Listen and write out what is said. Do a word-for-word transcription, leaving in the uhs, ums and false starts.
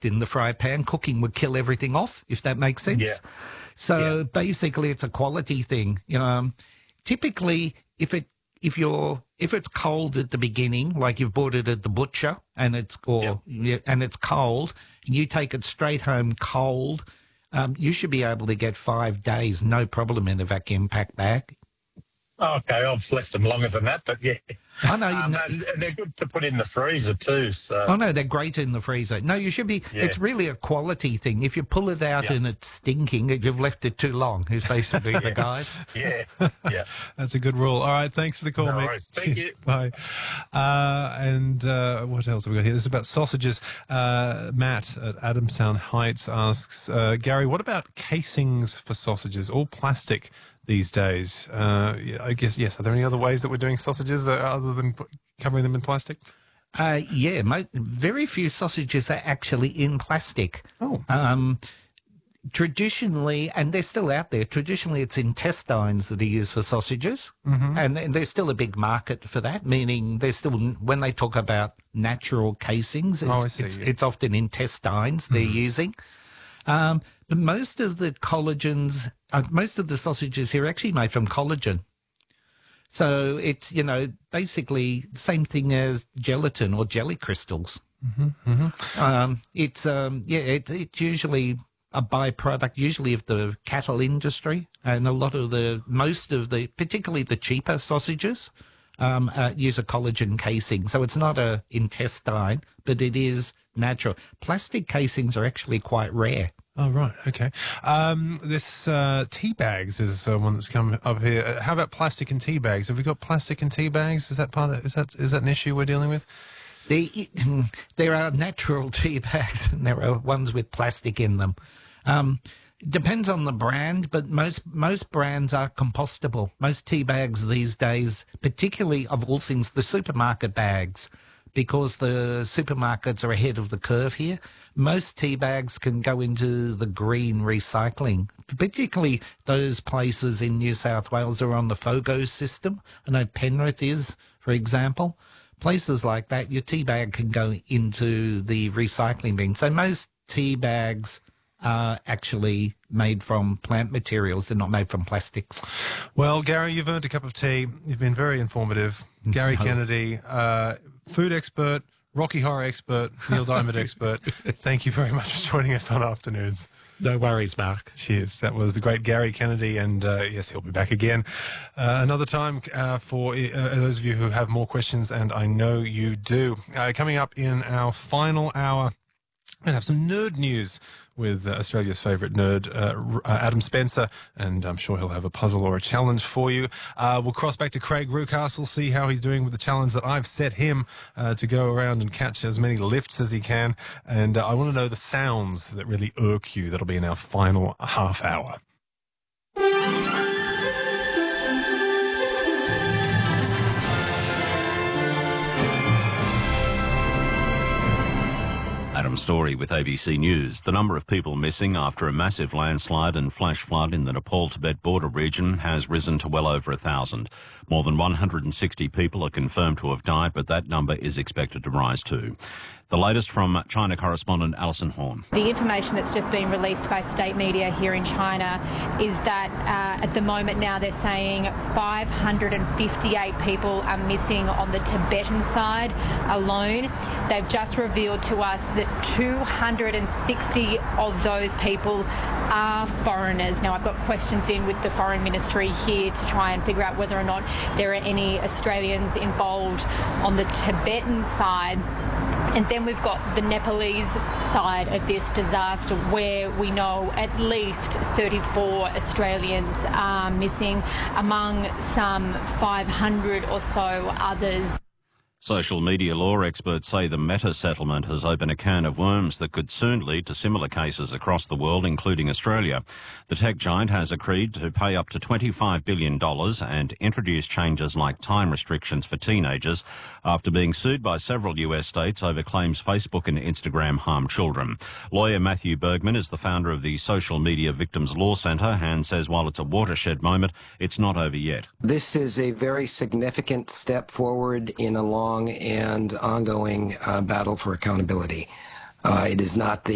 cooked in the fry pan. Cooking would kill everything off, if that makes sense. Yeah. So yeah. basically, it's a quality thing. You know, um, typically, if it if you're if it's cold at the beginning, like you've bought it at the butcher, and it's or Yep. and it's cold, and you take it straight home cold, um, you should be able to get five days, no problem, in a vacuum pack bag. Okay, I've left them longer than that, but yeah. I know. Um, no, and they're good to put in the freezer too. So. Oh, no, they're great in the freezer. No, you should be, Yeah. it's really a quality thing. If you pull it out Yeah. and it's stinking, you've left it too long, is basically the guide. Yeah, yeah. That's a good rule. All right, thanks for the call, No mate. worries. Thank you. Bye. Uh, and uh, what else have we got here? This is about sausages. Uh, Matt at Adamstown Heights asks, uh, Gary, what about casings for sausages? All plastic these days. Uh, yeah, I guess, yes. Are there any other ways that we're doing sausages uh, other than p- covering them in plastic? Uh, yeah, mo- very few sausages are actually in plastic. Oh. Um, traditionally, and they're still out there, traditionally it's intestines that are used for sausages. Mm-hmm. And, and there's still a big market for that, meaning there's still, when they talk about natural casings, it's, Oh, I see, it's, yeah. it's often intestines they're Mm-hmm. using. Um, but most of the collagens, uh, most of the sausages here are actually made from collagen. So it's, you know, basically same thing as gelatin or jelly crystals. Mm-hmm, mm-hmm. Um, it's, um, yeah, it, it's usually a byproduct, usually of the cattle industry, and a lot of the, most of the, particularly the cheaper sausages, um, uh, use a collagen casing. So it's not a intestine, but it is natural. Plastic casings are actually quite rare. Oh, right. Okay. Um, this uh, tea bags is uh, one that's come up here. Uh, how about plastic and tea bags? Have we got plastic and tea bags? Is that part of, is that, is that an issue we're dealing with? The, there are natural tea bags and there are ones with plastic in them. Um, depends on the brand, but most most brands are compostable. Most tea bags these days, particularly of all things, the supermarket bags, because the supermarkets are ahead of the curve here. Most tea bags can go into the green recycling, particularly those places in New South Wales that are on the FOGO system. I know Penrith is, for example. Places like that, your tea bag can go into the recycling bin. So most tea bags are actually made from plant materials. They're not made from plastics. Well, Gary, you've earned a cup of tea. You've been very informative. Gary No. Kennedy, uh, food expert, Rocky Horror expert, Neil Diamond expert. Thank you very much for joining us on Afternoons. No worries, Mark. Cheers. That was the great Gary Kennedy, and uh, yes, he'll be back again uh, another time uh, for uh, those of you who have more questions, and I know you do. Uh, coming up in our final hour, and have some nerd news with uh, Australia's favourite nerd, uh, uh, Adam Spencer, and I'm sure he'll have a puzzle or a challenge for you. Uh, we'll cross back to Craig Rucastle, see how he's doing with the challenge that I've set him uh, to go around and catch as many lifts as he can. And uh, I want to know the sounds that really irk you. That'll be in our final half hour. Adam Story with A B C News. The number of people missing after a massive landslide and flash flood in the Nepal-Tibet border region has risen to well over a thousand. More than one hundred sixty people are confirmed to have died, but that number is expected to rise too. The latest from China correspondent Alison Horn. The information that's just been released by state media here in China is that uh, at the moment now they're saying five hundred fifty-eight people are missing on the Tibetan side alone. They've just revealed to us that two hundred sixty of those people are foreigners. Now, I've got questions in with the Foreign Ministry here to try and figure out whether or not there are any Australians involved on the Tibetan side. And then we've got the Nepalese side of this disaster, where we know at least thirty-four Australians are missing, among some five hundred or so others. Social media law experts say the Meta settlement has opened a can of worms that could soon lead to similar cases across the world, including Australia. The tech giant has agreed to pay up to twenty-five billion dollars and introduce changes like time restrictions for teenagers after being sued by several U S states over claims Facebook and Instagram harm children. Lawyer Matthew Bergman is the founder of the Social Media Victims Law Centre and says while it's a watershed moment, it's not over yet. This is a very significant step forward in a long and ongoing uh, battle for accountability. Uh, it is not the